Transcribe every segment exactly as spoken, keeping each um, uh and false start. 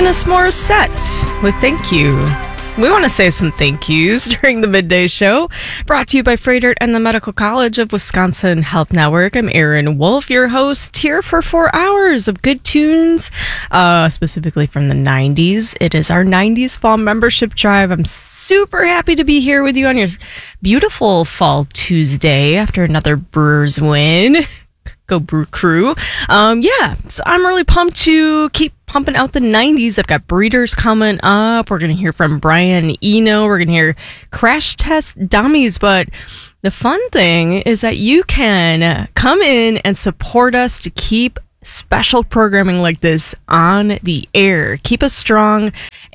Alanis Morissette with Thank You. We want to say some thank yous during the midday show. Brought to you by Freighter and the Medical College of Wisconsin Health Network. I'm Erin Wolf, your host, here for four hours of good tunes, uh, specifically from the nineties. It is our nineties Fall Membership Drive. I'm super happy to be here with you on your beautiful Fall Tuesday after another Brewers win. Go Brew Crew. Um, yeah, so I'm really pumped to keep pumping out the nineties. I've got Breeders coming up. We're going to hear from Brian Eno. We're going to hear Crash Test Dummies. But the fun thing is that you can come in and support us to keep special programming like this on the air. Keep us strong,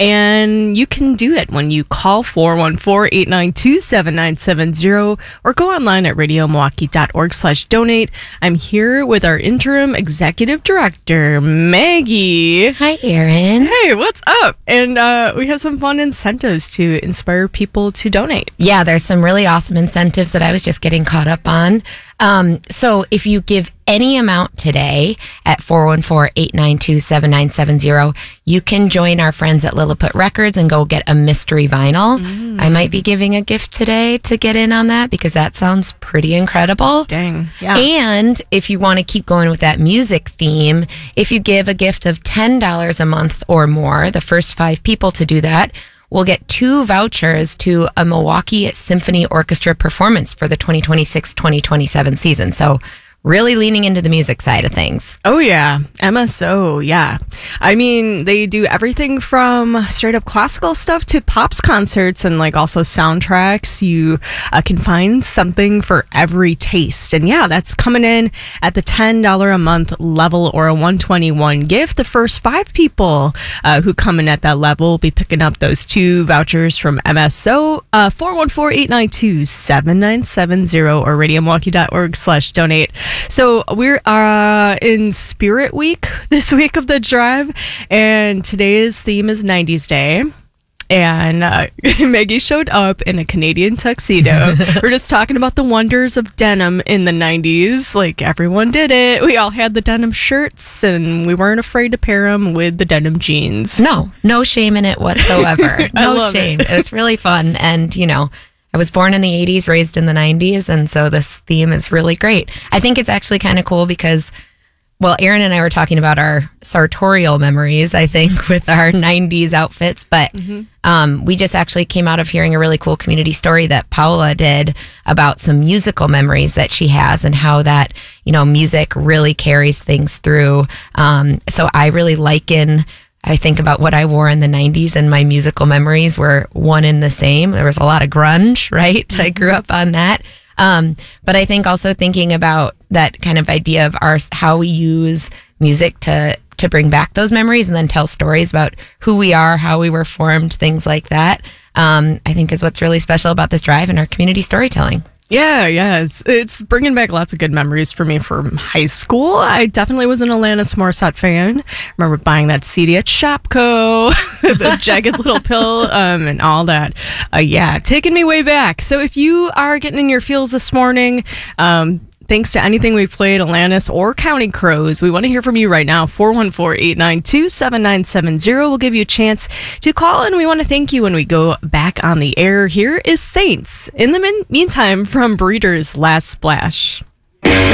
and you can do it when you call four one four, eight nine two, seven nine seven zero or go online at radio milwaukee dot org slash donate. I'm here with our interim executive director, Maggie. Hi, Erin. Hey, what's up? And uh, we have some fun incentives to inspire people to donate. Yeah, there's some really awesome incentives that I was just getting caught up on. Um, so if you give any amount today at four one four, eight nine two, seven nine seven zero, you can join our friends at Lilliput Records and go get a mystery vinyl. Mm. I might be giving a gift today to get in on that because that sounds pretty incredible. Dang. Yeah. And if you want to keep going with that music theme, if you give a gift of ten dollars a month or more, the first five people to do that we'll get two vouchers to a Milwaukee Symphony Orchestra performance for the twenty twenty-six twenty twenty-seven season. So really leaning into the music side of things. Oh, yeah. M S O, yeah. I mean, they do everything from straight up classical stuff to pops concerts and like also soundtracks. You uh, can find something for every taste. And yeah, that's coming in at the ten dollars a month level or a one hundred twenty-one gift. The first five people uh, who come in at that level will be picking up those two vouchers from M S O. Uh, four one four, eight nine two, seven nine seven zero or radio milwaukee dot org slash donate. So we're uh, in Spirit Week this week of the drive, and today's theme is nineties Day. And uh, Maggie showed up in a Canadian tuxedo. We're just talking about the wonders of denim in the nineties. Like, everyone did it. We all had the denim shirts, and we weren't afraid to pair them with the denim jeans. No, no shame in it whatsoever. No shame. It. It's really fun, and, you know, I was born in the eighties, raised in the nineties, and so this theme is really great. I think it's actually kind of cool because, well, Erin and I were talking about our sartorial memories, I think, with our nineties outfits, but mm-hmm. um, we just actually came out of hearing a really cool community story that Paula did about some musical memories that she has and how that, you know, music really carries things through. Um, so I really liken I think about what I wore in the nineties, and my musical memories were one and the same. There was a lot of grunge, right? Mm-hmm. I grew up on that. Um, but I think also thinking about that kind of idea of our how we use music to to bring back those memories and then tell stories about who we are, how we were formed, things like that, um, I think is what's really special about this drive and our community storytelling. Yeah, yeah, it's it's bringing back lots of good memories for me from high school. I definitely was an Alanis Morissette fan. Remember buying that C D at Shopko, the Jagged Little Pill, um, and all that. Uh, yeah, taking me way back. So if you are getting in your feels this morning, um, thanks to anything we played, Alanis or Counting Crows, we want to hear from you right now. four one four, eight nine two, seven nine seven zero. We'll give you a chance to call, and we want to thank you when we go back on the air. Here is Saints. In the min- meantime, from Breeders' Last Splash.